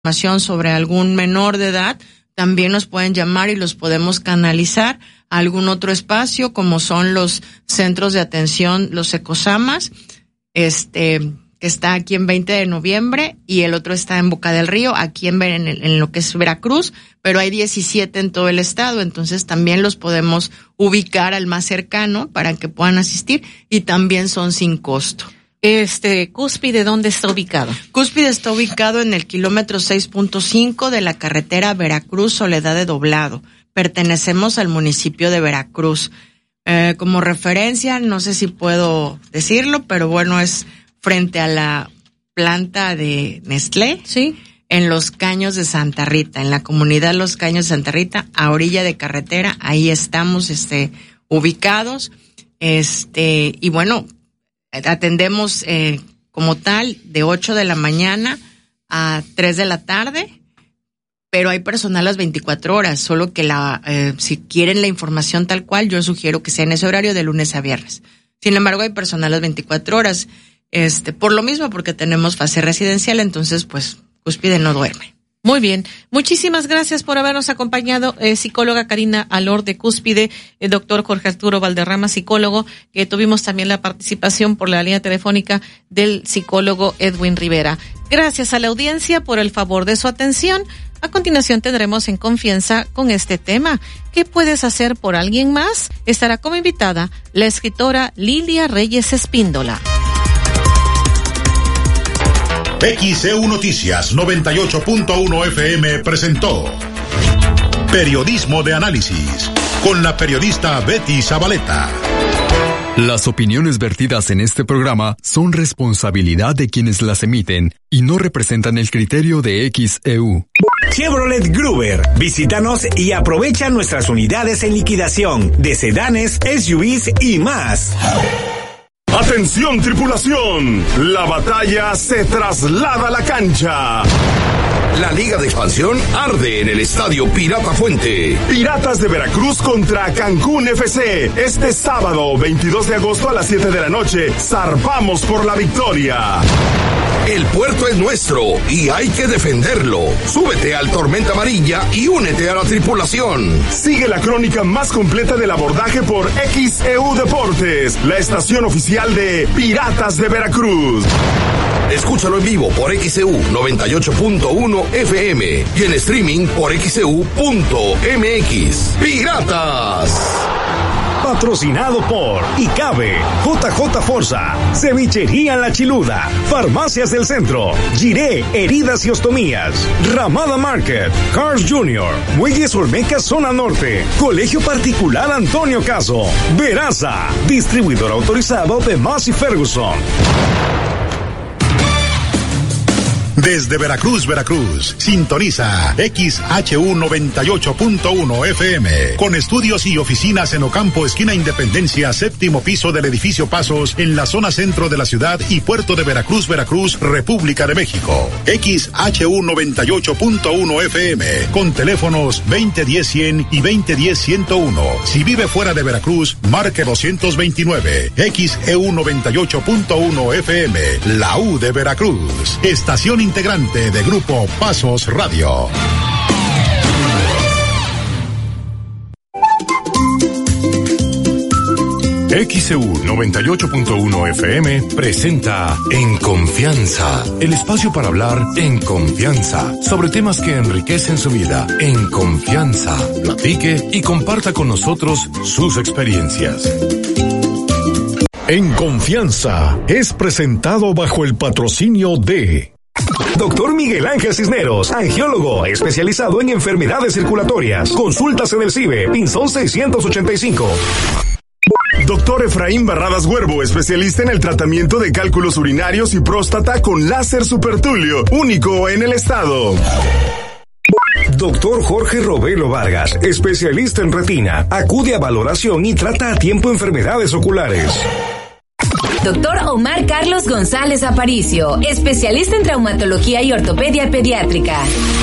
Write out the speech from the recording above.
información sobre algún menor de edad, también nos pueden llamar y los podemos canalizar a algún otro espacio, como son los centros de atención, los ecosamas, que está aquí en 20 de noviembre, y el otro está en Boca del Río, aquí en lo que es Veracruz, pero hay 17 en todo el estado, entonces también los podemos ubicar al más cercano para que puedan asistir, y también son sin costo. Cúspide, ¿dónde está ubicado? Cúspide está ubicado en el kilómetro 6.5 de la carretera Veracruz-Soledad de Doblado. Pertenecemos al municipio de Veracruz. Como referencia, no sé si puedo decirlo, pero bueno, es frente a la planta de Nestlé. Sí. En Los Caños de Santa Rita, en la comunidad Los Caños de Santa Rita, a orilla de carretera, ahí estamos, ubicados. Y bueno, atendemos como tal de 8 de la mañana a 3 de la tarde, pero hay personal las 24 horas, solo que si quieren la información tal cual, yo sugiero que sea en ese horario de lunes a viernes. Sin embargo, hay personal las 24 horas, por lo mismo, porque tenemos fase residencial, entonces pues Cúspide no duerme. Muy bien, muchísimas gracias por habernos acompañado, psicóloga Karina Alor de Cúspide, el doctor Jorge Arturo Valderrama, psicólogo, que tuvimos también la participación por la línea telefónica del psicólogo Edwin Rivera. Gracias a la audiencia por el favor de su atención. A continuación tendremos En Confianza con este tema. ¿Qué puedes hacer por alguien más? Estará como invitada la escritora Lilia Reyes Espíndola. XEU Noticias 98.1 FM presentó Periodismo de Análisis con la periodista Betty Zabaleta. Las opiniones vertidas en este programa son responsabilidad de quienes las emiten y no representan el criterio de XEU. Chevrolet Gruber. Visítanos y aprovecha nuestras unidades en liquidación de sedanes, SUVs y más. ¡Atención, tripulación! La batalla se traslada a la cancha. La Liga de Expansión arde en el Estadio Pirata Fuente. Piratas de Veracruz contra Cancún FC. Este sábado, 22 de agosto a las 7 de la noche, zarpamos por la victoria. El puerto es nuestro y hay que defenderlo. Súbete al Tormenta Amarilla y únete a la tripulación. Sigue la crónica más completa del abordaje por XEU Deportes, la estación oficial de Piratas de Veracruz. Escúchalo en vivo por XEU 98.1 FM y en streaming por XEU.mx. ¡Piratas! Patrocinado por ICABE, JJ Forza, Cevichería La Chiluda, Farmacias del Centro, Giré, Heridas y Ostomías, Ramada Market, Cars Jr., Muelles Olmeca Zona Norte, Colegio Particular Antonio Caso, Veraza, distribuidor autorizado de Massey Ferguson. Desde Veracruz, sintoniza XHU 98.1 FM, con estudios y oficinas en Ocampo, esquina Independencia, séptimo piso del edificio Pasos, en la zona centro de la ciudad y puerto de Veracruz, República de México. XHU 98.1 FM, con teléfonos 2010-100 y 2010-101. Si vive fuera de Veracruz, marque 229. XEU 98.1 FM, la U de Veracruz. Estación integrante de Grupo Pasos Radio. XEU 98.1 FM presenta En Confianza, el espacio para hablar en confianza sobre temas que enriquecen su vida. En confianza, platique y comparta con nosotros sus experiencias. En Confianza es presentado bajo el patrocinio de Doctor Miguel Ángel Cisneros, angiólogo especializado en enfermedades circulatorias. Consultas en el CIBE, Pinzón 685. Doctor Efraín Barradas Huervo, especialista en el tratamiento de cálculos urinarios y próstata con láser supertulio, único en el estado. Doctor Jorge Robelo Vargas, especialista en retina. Acude a valoración y trata a tiempo enfermedades oculares. Doctor Omar Carlos González Aparicio, especialista en traumatología y ortopedia pediátrica.